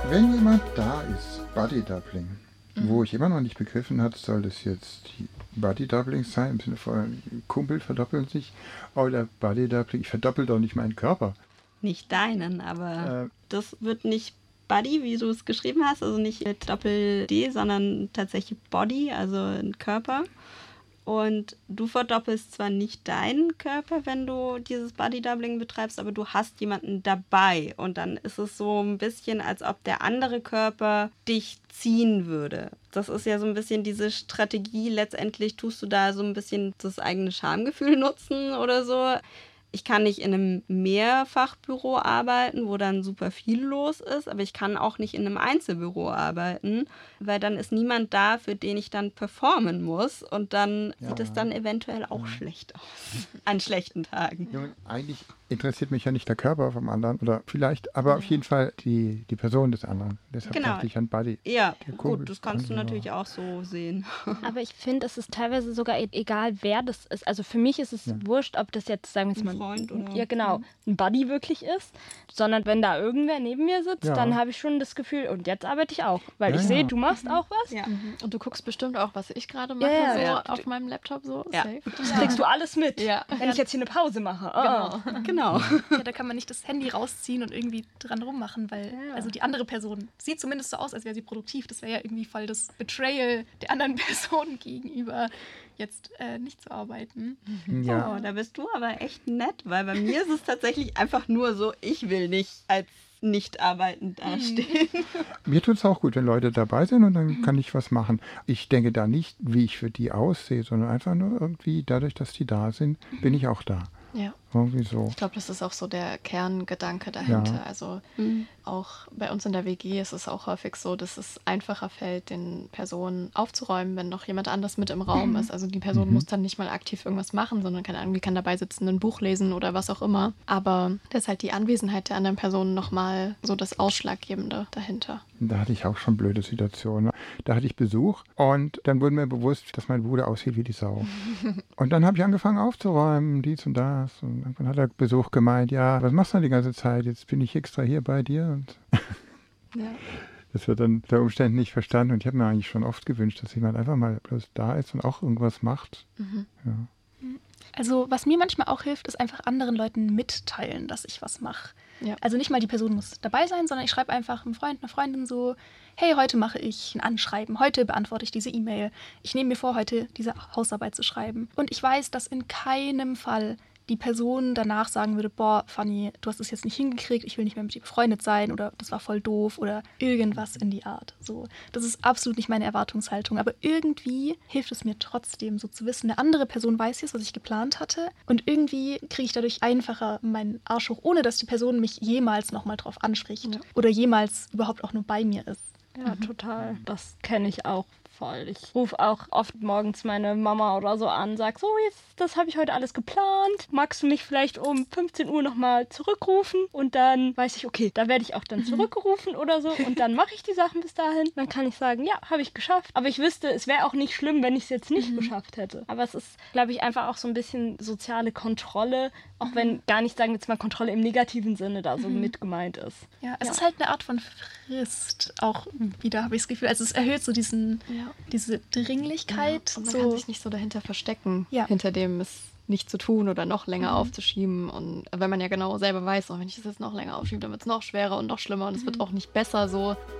Wenn jemand da ist, Body Doubling, wo ich immer noch nicht begriffen habe, soll das jetzt die Body Doubling sein, im Sinne von Kumpel verdoppeln sich, oder Body Doubling, ich verdoppel doch nicht meinen Körper. Nicht deinen, aber das wird nicht Body, wie du es geschrieben hast, also nicht mit Doppel-D, sondern tatsächlich Body, also ein Körper. Und du verdoppelst zwar nicht deinen Körper, wenn du dieses Body-Doubling betreibst, aber du hast jemanden dabei. Und dann ist es so ein bisschen, als ob der andere Körper dich ziehen würde. Das ist ja so ein bisschen diese Strategie. Letztendlich tust du da so ein bisschen das eigene Schamgefühl nutzen oder so. Ich kann nicht in einem Mehrfachbüro arbeiten, wo dann super viel los ist, aber ich kann auch nicht in einem Einzelbüro arbeiten, weil dann ist niemand da, für den ich dann performen muss und dann sieht es dann eventuell auch schlecht aus, an schlechten Tagen. Ja, eigentlich interessiert mich ja nicht der Körper vom anderen, oder vielleicht, aber auf jeden Fall die Person des anderen. Deshalb dachte ich an Body. Ja, gut, das kannst du natürlich auch so sehen. Aber ich finde, es ist teilweise sogar egal, wer das ist. Also für mich ist es wurscht, ob das jetzt, sagen wir jetzt mal, ein Freund oder ja genau, ein Buddy wirklich ist, sondern wenn da irgendwer neben mir sitzt, dann habe ich schon das Gefühl, und jetzt arbeite ich auch, weil ich sehe, du machst auch was. Ja. Und du guckst bestimmt auch, was ich gerade mache, auf meinem Laptop so. Ja. Safe. Das kriegst du alles mit, Ja. wenn ich jetzt hier eine Pause mache. Genau. Ja, da kann man nicht das Handy rausziehen und irgendwie dran rummachen, weil also die andere Person sieht zumindest so aus, als wäre sie produktiv. Das wäre ja irgendwie voll das Betrayal der anderen Person gegenüber, jetzt nicht zu arbeiten. Ja. Oh, da bist du aber echt nett, weil bei mir ist es tatsächlich einfach nur so, ich will nicht als nicht arbeitend dastehen. Mir tut es auch gut, wenn Leute dabei sind und dann kann ich was machen. Ich denke da nicht, wie ich für die aussehe, sondern einfach nur irgendwie, dadurch, dass die da sind, bin ich auch da. Ja. Irgendwie so. Ich glaube, das ist auch so der Kerngedanke dahinter. Ja. Also auch bei uns in der WG ist es auch häufig so, dass es einfacher fällt, den Personen aufzuräumen, wenn noch jemand anders mit im Raum ist. Also die Person muss dann nicht mal aktiv irgendwas machen, sondern kann dabei sitzen, ein Buch lesen oder was auch immer. Aber das ist halt die Anwesenheit der anderen Person nochmal so das Ausschlaggebende dahinter. Da hatte ich auch schon blöde Situationen. Da hatte ich Besuch und dann wurde mir bewusst, dass mein Bruder aussieht wie die Sau. Und dann habe ich angefangen aufzuräumen, dies und das. Und irgendwann hat der Besuch gemeint, ja, was machst du denn die ganze Zeit? Jetzt bin ich extra hier bei dir. Und das wird dann unter Umständen nicht verstanden. Und ich habe mir eigentlich schon oft gewünscht, dass jemand einfach mal bloß da ist und auch irgendwas macht. Ja. Also was mir manchmal auch hilft, ist einfach anderen Leuten mitteilen, dass ich was mache. Ja. Also nicht mal die Person muss dabei sein, sondern ich schreibe einfach einem Freund, einer Freundin so, hey, heute mache ich ein Anschreiben, heute beantworte ich diese E-Mail. Ich nehme mir vor, heute diese Hausarbeit zu schreiben. Und ich weiß, dass in keinem Fall die Person danach sagen würde, boah, Fanny, du hast es jetzt nicht hingekriegt, ich will nicht mehr mit dir befreundet sein oder das war voll doof oder irgendwas in die Art. So, das ist absolut nicht meine Erwartungshaltung, aber irgendwie hilft es mir trotzdem, so zu wissen, eine andere Person weiß jetzt, was ich geplant hatte und irgendwie kriege ich dadurch einfacher meinen Arsch hoch, ohne dass die Person mich jemals nochmal drauf anspricht oder jemals überhaupt auch nur bei mir ist. Ja, total. Das kenne ich auch voll. Ich rufe auch oft morgens meine Mama oder so an, sag so, jetzt, das habe ich heute alles geplant. Magst du mich vielleicht um 15 Uhr nochmal zurückrufen? Und dann weiß ich, okay, da werde ich auch dann zurückgerufen oder so. Und dann mache ich die Sachen bis dahin. Dann kann ich sagen, ja, habe ich geschafft. Aber ich wüsste, es wäre auch nicht schlimm, wenn ich es jetzt nicht geschafft hätte. Aber es ist, glaube ich, einfach auch so ein bisschen soziale Kontrolle, auch wenn gar nicht, sagen wir jetzt mal, Kontrolle im negativen Sinne da so mit gemeint ist. Ja, es ist halt eine Art von Frist, auch wieder habe ich das Gefühl. Also es erhöht so diese Dringlichkeit. Und man kann sich nicht so dahinter verstecken, hinter dem es nicht zu tun oder noch länger aufzuschieben. Und wenn man ja genau selber weiß, oh, wenn ich das jetzt noch länger aufschiebe, dann wird es noch schwerer und noch schlimmer und es wird auch nicht besser so.